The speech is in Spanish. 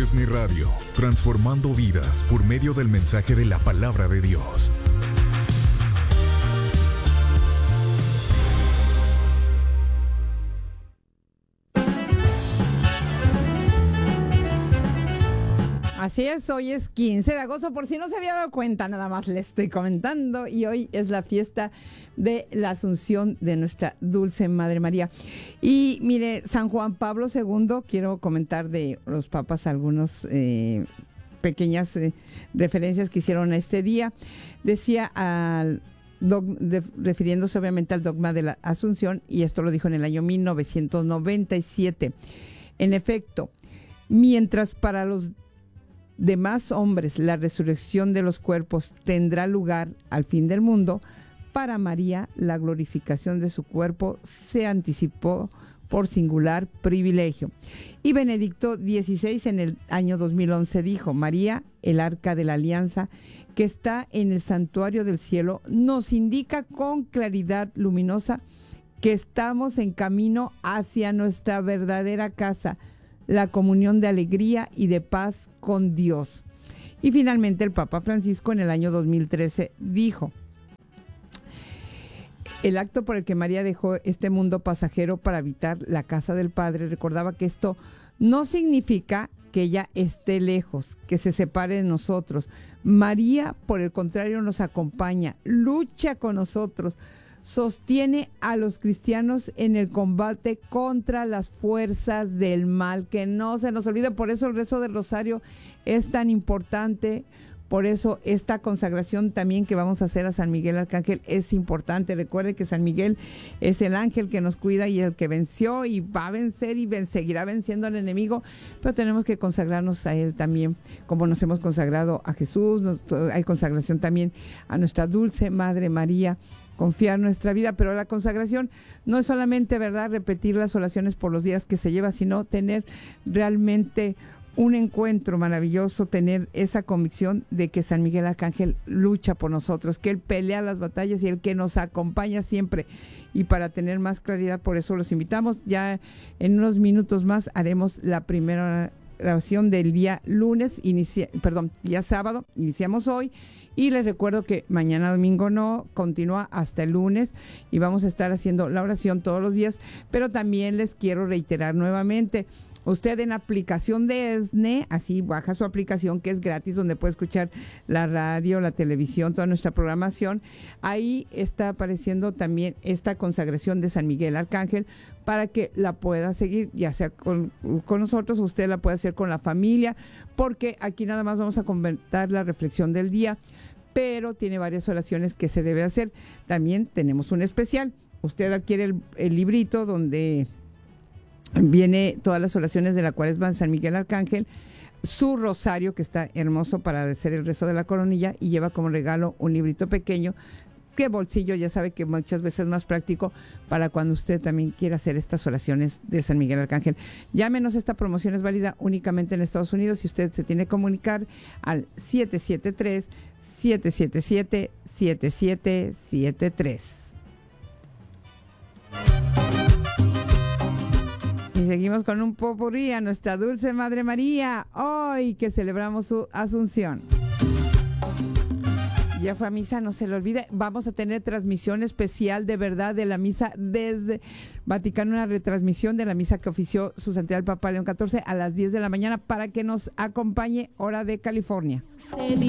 ESNE Radio, transformando vidas por medio del mensaje de la palabra de Dios. Así es, hoy es 15 de agosto, por si no se había dado cuenta, nada más le estoy comentando, y hoy es la fiesta de la Asunción de nuestra Dulce Madre María. Y mire, San Juan Pablo II, quiero comentar de los papas algunos pequeñas referencias que hicieron a este día. Decía refiriéndose obviamente al dogma de la Asunción, y esto lo dijo en el año 1997. En efecto, mientras para los demás hombres la resurrección de los cuerpos tendrá lugar al fin del mundo, para María la glorificación de su cuerpo se anticipó por singular privilegio. Y Benedicto XVI en el año 2011 dijo: María, el arca de la alianza que está en el santuario del cielo, nos indica con claridad luminosa que estamos en camino hacia nuestra verdadera casa, la comunión de alegría y de paz con Dios. Y finalmente el Papa Francisco en el año 2013 dijo: el acto por el que María dejó este mundo pasajero para habitar la casa del Padre recordaba que esto no significa que ella esté lejos, que se separe de nosotros. María, por el contrario, nos acompaña, lucha con nosotros, sostiene a los cristianos en el combate contra las fuerzas del mal, que no se nos olvide. Por eso el rezo del rosario es tan importante, por eso esta consagración también que vamos a hacer a San Miguel Arcángel es importante. Recuerde que San Miguel es el ángel que nos cuida y el que venció y va a vencer y seguirá venciendo al enemigo, pero tenemos que consagrarnos a él también, como nos hemos consagrado a Jesús. Hay consagración también a nuestra Dulce Madre María, confiar nuestra vida, pero la consagración no es solamente, ¿verdad?, repetir las oraciones por los días que se lleva, sino tener realmente un encuentro maravilloso, tener esa convicción de que San Miguel Arcángel lucha por nosotros, que él pelea las batallas y el que nos acompaña siempre. Y para tener más claridad, por eso los invitamos. Ya en unos minutos más haremos la primera oración del día día sábado, iniciamos hoy. Y les recuerdo que mañana domingo no, continúa hasta el lunes y vamos a estar haciendo la oración todos los días, pero también les quiero reiterar nuevamente, usted en la aplicación de ESNE, así baja su aplicación que es gratis, donde puede escuchar la radio, la televisión, toda nuestra programación. Ahí está apareciendo también esta consagración de San Miguel Arcángel para que la pueda seguir, ya sea con nosotros, usted la puede hacer con la familia, porque aquí nada más vamos a comentar la reflexión del día, pero tiene varias oraciones que se debe hacer. También tenemos un especial. Usted adquiere el librito donde viene todas las oraciones de la Cuaresma de San Miguel Arcángel, su rosario, que está hermoso para hacer el rezo de la coronilla, y lleva como regalo un librito pequeño, que bolsillo, ya sabe que muchas veces es más práctico para cuando usted también quiera hacer estas oraciones de San Miguel Arcángel. Llámenos, esta promoción es válida únicamente en Estados Unidos y usted se tiene que comunicar al 773-777-7773. Y seguimos con un popurrí a nuestra Dulce Madre María, hoy que celebramos su Asunción. Ya fue a misa, no se le olvide. Vamos a tener transmisión especial de verdad de la misa desde Vaticano, una retransmisión de la misa que ofició su santidad el Papa León XIV a las 10 de la mañana para que nos acompañe, hora de California.